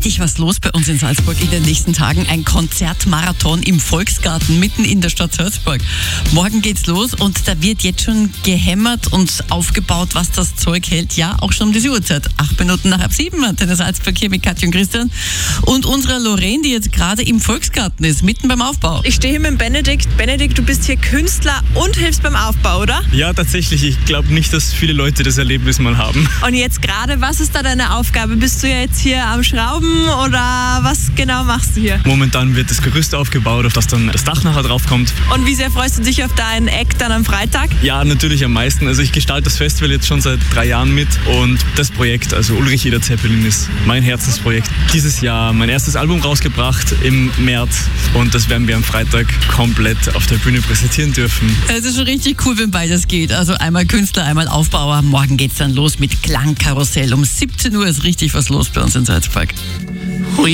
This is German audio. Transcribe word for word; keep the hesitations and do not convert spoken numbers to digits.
richtig was los bei uns in Salzburg in den nächsten Tagen. Ein Konzertmarathon im Volksgarten mitten in der Stadt Salzburg. Morgen geht's los und da wird jetzt schon gehämmert und aufgebaut, was das Zeug hält. Ja, auch schon um diese Uhrzeit. Acht Minuten nach halb sieben hat der Salzburg hier mit Katja und Christian. Und unsere Lorraine, die jetzt gerade im Volksgarten ist, mitten beim Aufbau. Ich stehe hier mit Benedikt. Benedikt, du bist hier Künstler und hilfst beim Aufbau, oder? Ja, tatsächlich. Ich glaube nicht, dass viele Leute das Erlebnis mal haben. Und jetzt gerade, was ist da deine Aufgabe? Bist du jetzt hier am Schrauben oder was genau machst du hier? Momentan wird das Gerüst aufgebaut, auf das dann das Dach nachher drauf kommt. Und wie sehr freust du dich auf deinen Act dann am Freitag? Ja, natürlich am meisten. Also ich gestalte das Festival jetzt schon seit drei Jahren mit und das Projekt, also Ulrich Eder Zeppelin, ist mein Herzensprojekt. Dieses Jahr mein erstes Album rausgebracht im März und das werden wir am Freitag komplett auf der Bühne präsentieren dürfen. Es ist schon richtig cool, wenn beides geht. Also einmal Künstler, einmal Aufbauer. Morgen geht's dann los mit Klangkarussell. Um siebzehn Uhr ist richtig was los bei uns in Salzburg. Hui.